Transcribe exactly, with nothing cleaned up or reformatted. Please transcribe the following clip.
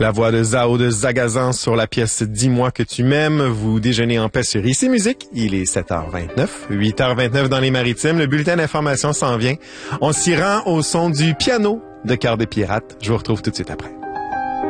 La voix de Zao de Zagazan sur la pièce Dis-moi que tu m'aimes. Vous déjeunez en paix sur Ici Musique. Il est sept heures vingt-neuf, huit heures vingt-neuf dans les Maritimes. Le bulletin d'information s'en vient. On s'y rend au son du piano de Cœur des Pirates. Je vous retrouve tout de suite après.